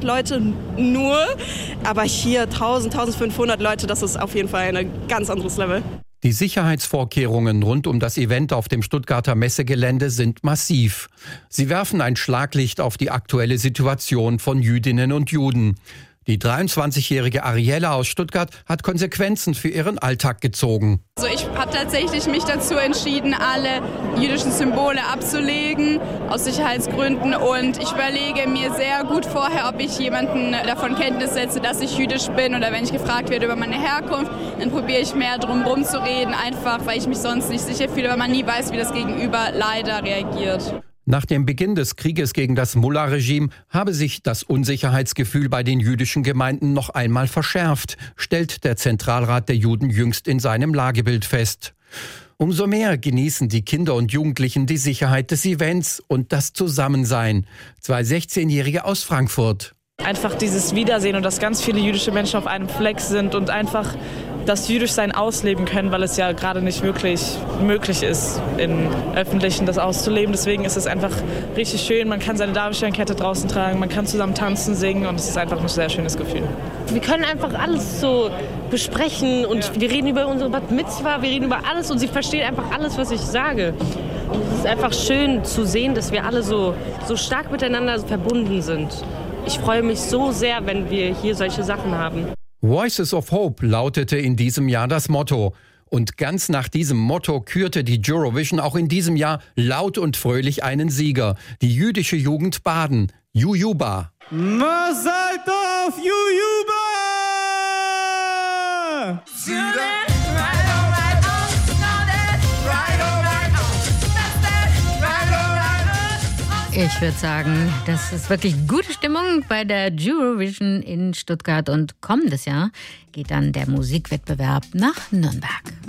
Leute nur. Aber hier 1000, 1500 Leute, das ist auf jeden Fall ein ganz anderes Level. Die Sicherheitsvorkehrungen rund um das Event auf dem Stuttgarter Messegelände sind massiv. Sie werfen ein Schlaglicht auf die aktuelle Situation von Jüdinnen und Juden. Die 23-jährige Ariella aus Stuttgart hat Konsequenzen für ihren Alltag gezogen. Also ich habe tatsächlich mich dazu entschieden, alle jüdischen Symbole abzulegen, aus Sicherheitsgründen. Und ich überlege mir sehr gut vorher, ob ich jemanden davon Kenntnis setze, dass ich jüdisch bin. Oder wenn ich gefragt werde über meine Herkunft, dann probiere ich mehr drum zu reden, einfach weil ich mich sonst nicht sicher fühle, weil man nie weiß, wie das Gegenüber leider reagiert. Nach dem Beginn des Krieges gegen das Mullah-Regime habe sich das Unsicherheitsgefühl bei den jüdischen Gemeinden noch einmal verschärft, stellt der Zentralrat der Juden jüngst in seinem Lagebild fest. Umso mehr genießen die Kinder und Jugendlichen die Sicherheit des Events und das Zusammensein. 2 16-Jährige aus Frankfurt. Einfach dieses Wiedersehen und dass ganz viele jüdische Menschen auf einem Fleck sind und einfach das Jüdischsein ausleben können, weil es ja gerade nicht wirklich möglich ist, im Öffentlichen das auszuleben. Deswegen ist es einfach richtig schön. Man kann seine Darmsteinkette draußen tragen, man kann zusammen tanzen, singen und es ist einfach ein sehr schönes Gefühl. Wir können einfach alles so besprechen und wir reden über unsere Bat Mitzvah, wir reden über alles und sie verstehen einfach alles, was ich sage. Und es ist einfach schön zu sehen, dass wir alle so stark miteinander verbunden sind. Ich freue mich so sehr, wenn wir hier solche Sachen haben. Voices of Hope lautete in diesem Jahr das Motto. Und ganz nach diesem Motto kürte die Eurovision auch in diesem Jahr laut und fröhlich einen Sieger. Die jüdische Jugend Baden, Jujuba. Mazal tov, Jujuba! Ich würde sagen, das ist wirklich gute Stimmung bei der Eurovision in Stuttgart. Und kommendes Jahr geht dann der Musikwettbewerb nach Nürnberg.